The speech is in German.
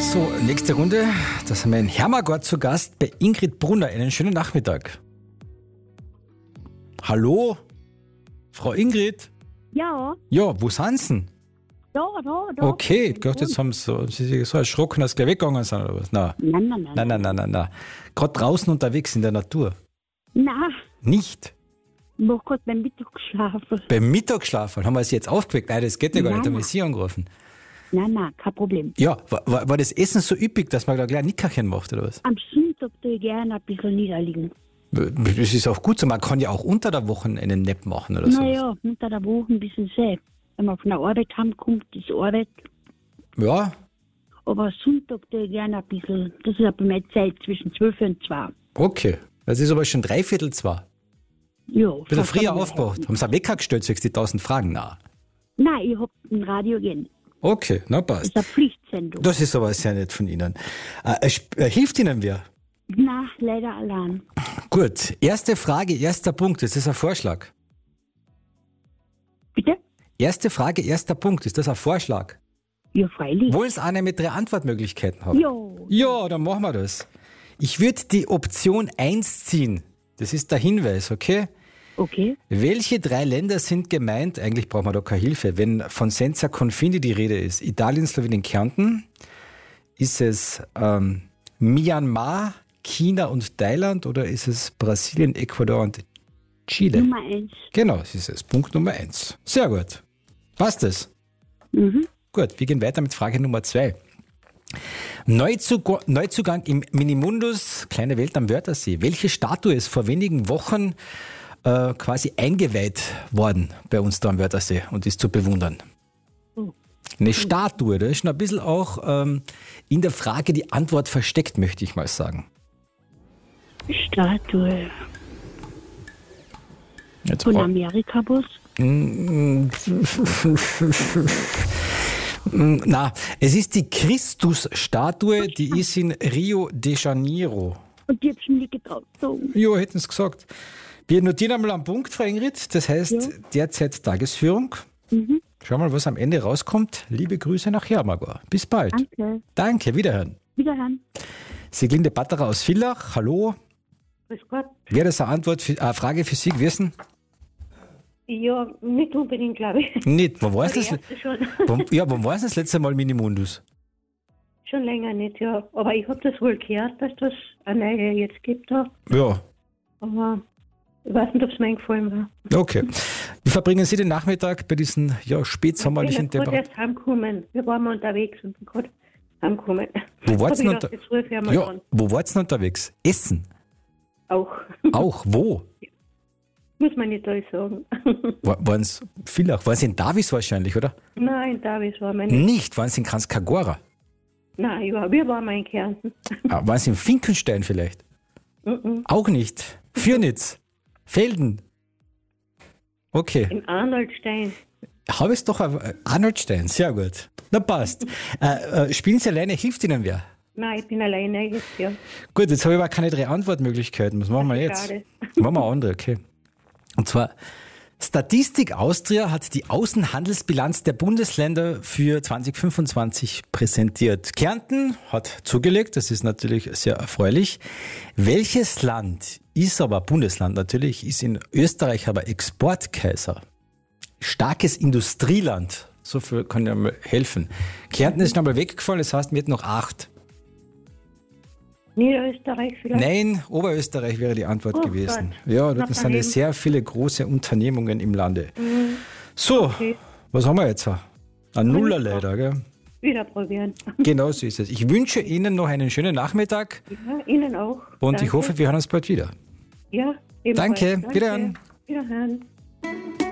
So, nächste Runde. Da sind wir in Hermagor zu Gast bei Ingrid Brunner. Einen schönen Nachmittag. Hallo, Frau Ingrid? Ja, Ja, wo sind Sie denn? da. Okay, ich dachte, jetzt haben Sie so erschrocken, dass Sie gleich weggegangen sind oder was? Nein. Nein. Gerade draußen unterwegs in der Natur. Nein, Nicht? ich mach grad beim Mittagsschlafen. Beim Mittagsschlafen haben wir Sie jetzt aufgeweckt? Nein, das geht ja gar nicht, da haben wir Nein. Sie angerufen. Nein, kein Problem. Ja, war das Essen so üppig, dass man da gleich ein Nickerchen macht oder was? Am Sonntag tue ich gerne ein bisschen niederliegen. Das ist auch gut so, man kann ja auch unter der Woche einen Nap machen oder so. Naja, unter der Woche ein bisschen sehr. Wenn man von der Arbeit heimkommt, ist Arbeit. Ja, Aber Sonntag tue ich gerne ein bisschen. Das ist aber meine Zeit zwischen 12 und 2. okay. Das ist aber schon 3/4. Ja. Ein bisschen früher aufgewacht. Haben Sie einen Wecker gestellt, sagst du die 1000 Fragen? Nein. Nein, ich hab ein Radio gehen. Okay, na Das passt. ist eine Pflichtsendung. Das ist aber sehr nett von Ihnen. Hilft Ihnen wer? Nein, leider allein. Gut, erste Frage, erster Punkt. Das ist ein Vorschlag. Bitte? Erste Frage, erster Punkt. Ist das ein Vorschlag? Ja, freilich. Wollen Sie eine mit 3 Antwortmöglichkeiten haben? Ja. Ja, dann machen wir das. Ich würde die Option 1 ziehen. Das ist der Hinweis, okay? Okay. Welche 3 Länder sind gemeint? Eigentlich brauchen wir da keine Hilfe. Wenn von Senza Confini die Rede ist, Italien, Slowenien, Kärnten, ist es Myanmar, China und Thailand oder ist es Brasilien, Ecuador und Chile? Nummer 1. Genau, das ist es. Punkt Nummer 1. Sehr gut. Passt es? Mhm. Gut, wir gehen weiter mit Frage Nummer 2. Neuzugang im Minimundus, kleine Welt am Wörthersee. Welche Statue ist vor wenigen Wochen quasi eingeweiht worden bei uns da am Wörthersee und ist zu bewundern? Eine Statue, da ist schon ein bisschen auch in der Frage die Antwort versteckt, möchte ich mal sagen. Statue. Jetzt Von Amerika, was? Na, es ist die Christus-Statue, die ist in Rio de Janeiro. Und die hab schon nie getraut sagen. Ja, hätten Sie gesagt. Wir notieren einmal einen Punkt, Frau Ingrid. Das heißt, Ja. derzeit Tagesführung. Mhm. Schauen wir mal, was am Ende rauskommt. Liebe Grüße nach Hermagor. Bis bald. Danke. Danke, wiederhören. Wiederhören. Siglinde Batterer aus Villach, hallo. Grüß Gott. Wäre das eine Frage für Sie gewesen? Ja, nicht unbedingt, glaube ich. Nicht. Wann war es Die das, erste schon, wann war es das letzte Mal Minimundus? schon länger nicht, ja. Aber ich habe das wohl gehört, dass das eine neue jetzt gibt da. Ja, Aber ich weiß nicht, ob es mir eingefallen war. okay. Wie verbringen Sie den Nachmittag bei diesen spätsommerlichen Ich bin gerade Temperaturen? erst heimgekommen. Wir waren mal unterwegs und bin gerade heimgekommen. Wo war's Hab ich denn gedacht, jetzt rufe ich einmal Ja, an. wo wart's denn unterwegs? Essen? Auch. Auch, wo? Muss man nicht alles sagen. Waren es Villach? Waren Sie in Davis wahrscheinlich, oder? Nein, Davis war meine. Nicht, waren Sie in Kranskagora? Nein, ja, wir waren mal in Kärnten. Waren Sie in Finkenstein vielleicht? Mhm. Auch nicht. Fürnitz? Felden? Okay. In Arnoldstein. Habe ich es doch. Arnoldstein, sehr gut. Na passt. Spielen Sie alleine, hilft Ihnen wer? Nein, ich bin alleine jetzt, ja. Gut, jetzt habe ich aber keine 3 Antwortmöglichkeiten. Was machen wir jetzt? Schade. Machen wir andere, okay. Und zwar, Statistik Austria hat die Außenhandelsbilanz der Bundesländer für 2025 präsentiert. Kärnten hat zugelegt, das ist natürlich sehr erfreulich. Welches Land ist aber, Bundesland natürlich, ist in Österreich aber Exportkaiser? Starkes Industrieland, so viel kann ja mal helfen. Kärnten ist noch mal weggefallen, das heißt, wir hätten noch 8. Niederösterreich vielleicht? Nein, Oberösterreich wäre die Antwort Oh gewesen. Gott. Ja, Knapp das sind ja daneben. sehr viele große Unternehmungen im Lande. So, Okay. was haben wir jetzt? Ein Nuller leider, gell? Wieder probieren. Genau so ist es. Ich wünsche Ihnen noch einen schönen Nachmittag Ja, Ihnen auch. und Danke. ich hoffe, wir hören uns bald wieder. Ja, ebenfalls. Danke. Wiederhören. Wiederhören.